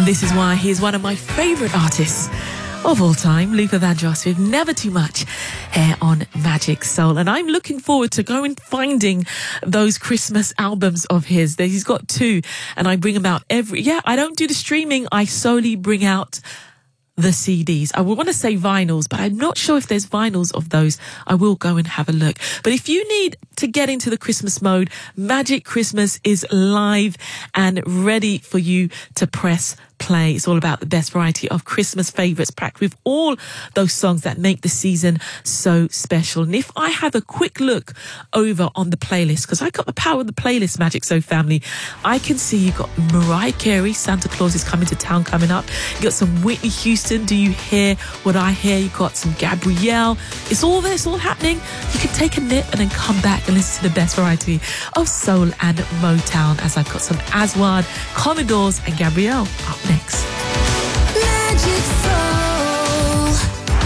And this is why he is one of my favourite artists of all time, Luther Vandross, with Never Too Much here on Magic Soul. And I'm looking forward to going finding those Christmas albums of his. He's got 2, and I bring them out I don't do the streaming. I solely bring out the CDs. I would want to say vinyls, but I'm not sure if there's vinyls of those. I will go and have a look. But if you need to get into the Christmas mode, Magic Christmas is live and ready for you to press play. It's all about the best variety of Christmas favourites, packed with all those songs that make the season so special. And if I have a quick look over on the playlist, because I got the power of the playlist, Magic Soul family, I can see you've got Mariah Carey, Santa Claus is Coming to Town coming up. You got some Whitney Houston, Do You Hear What I Hear? You got some Gabrielle. It's all there, it's all happening. You can take a nip and then come back and listen to the best variety of soul and Motown, as I've got some Aswad, Commodores and Gabrielle up next. Magic Soul.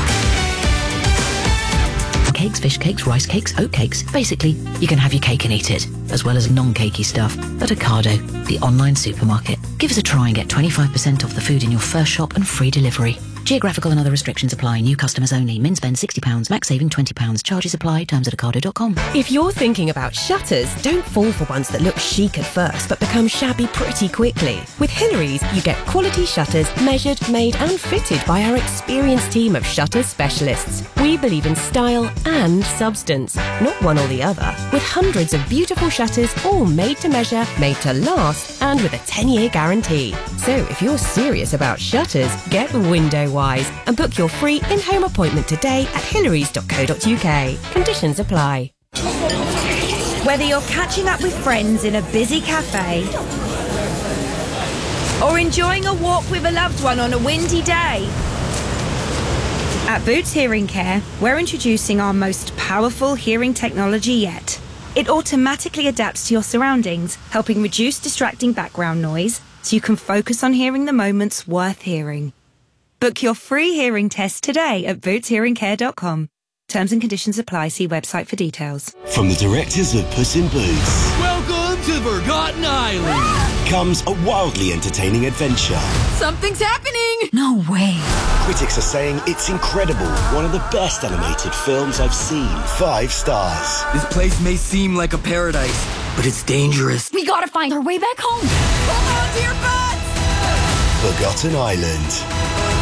Cakes, fish cakes, rice cakes, oat cakes. Basically, you can have your cake and eat it, as well as non-cakey stuff at Ocado, the online supermarket. Give us a try and get 25% off the food in your first shop and free delivery. Geographical and other restrictions apply. New customers only. Min spend £60. Max saving £20. Charges apply. Terms at ocado.com. If you're thinking about shutters, don't fall for ones that look chic at first but become shabby pretty quickly. With Hillary's, you get quality shutters measured, made and fitted by our experienced team of shutter specialists. We believe in style and substance, not one or the other. With hundreds of beautiful shutters, all made to measure, made to last, and with a 10-year guarantee. So if you're serious about shutters, get window wise and book your free in-home appointment today at hillarys.co.uk. Conditions apply. Whether you're catching up with friends in a busy cafe or enjoying a walk with a loved one on a windy day, at Boots Hearing Care, we're introducing our most powerful hearing technology yet. It automatically adapts to your surroundings, helping reduce distracting background noise so you can focus on hearing the moments worth hearing. Book your free hearing test today at bootshearingcare.com. Terms and conditions apply. See website for details. From the directors of Puss in Boots, welcome to Forgotten Island, comes a wildly entertaining adventure. Something's happening! No way. Critics are saying it's incredible. One of the best animated films I've seen. 5 stars. This place may seem like a paradise, but it's dangerous. We gotta find our way back home. Hold on to your butts! Forgotten Island.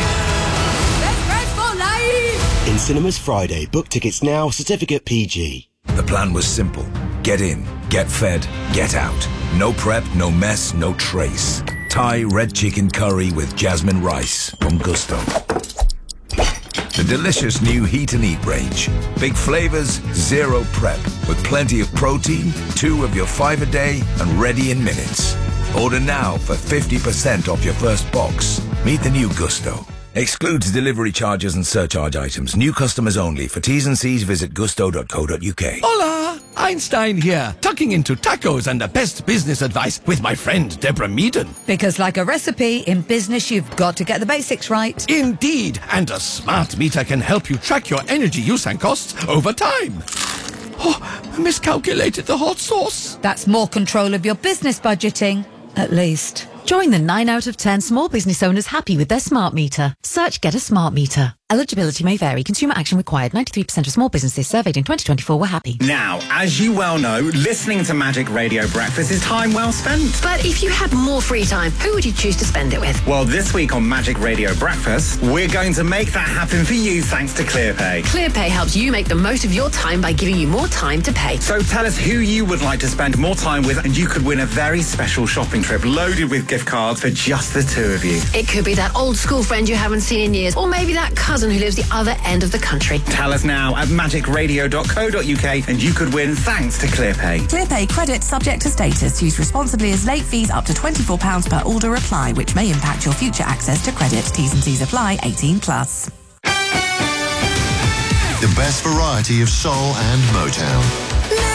In cinemas Friday. Book tickets now. Certificate PG. The plan was simple. Get in, get fed, get out. No prep, no mess, no trace. Thai red chicken curry with jasmine rice from Gusto. The delicious new Heat and Eat range. Big flavors, zero prep, with plenty of protein, 2 of your 5 a day, and ready in minutes. Order now for 50% off your first box. Meet the new Gusto. Excludes delivery charges and surcharge items. New customers only. For T's and C's, visit gusto.co.uk. Hola! Einstein here, tucking into tacos and the best business advice with my friend Deborah Meaden. Because like a recipe, in business you've got to get the basics right. Indeed, and a smart meter can help you track your energy use and costs over time. Oh, miscalculated the hot sauce. That's more control of your business budgeting, at least. Join the 9 out of 10 small business owners happy with their smart meter. Search Get a Smart Meter. Eligibility may vary. Consumer action required. 93% of small businesses surveyed in 2024 were happy. Now, as you well know, listening to Magic Radio Breakfast is time well spent. But if you had more free time, who would you choose to spend it with? Well, this week on Magic Radio Breakfast, we're going to make that happen for you thanks to ClearPay. ClearPay helps you make the most of your time by giving you more time to pay. So tell us who you would like to spend more time with and you could win a very special shopping trip loaded with gift cards for just the 2 of you. It could be that old school friend you haven't seen in years, or maybe that cousin who lives the other end of the country. Tell us now at magicradio.co.uk and you could win thanks to ClearPay. ClearPay credit subject to status. Used responsibly as late fees up to £24 per order apply, which may impact your future access to credit. T's and C's apply. 18 plus. The best variety of soul and Motown.